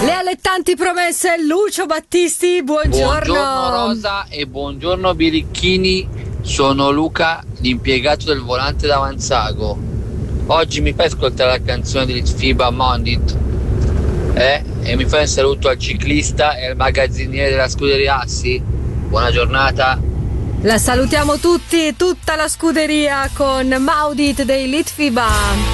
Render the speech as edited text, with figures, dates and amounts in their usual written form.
Le allettanti promesse, Lucio Battisti, buongiorno. Buongiorno Rosa e buongiorno Birichini, sono Luca, l'impiegato del volante d'Avanzago. Oggi mi fai ascoltare la canzone di Litfiba Mondit e mi fai un saluto al ciclista e al magazziniere della scuderia Assi. Buona giornata. La salutiamo tutti, tutta la scuderia con Maudit dei Litfiba.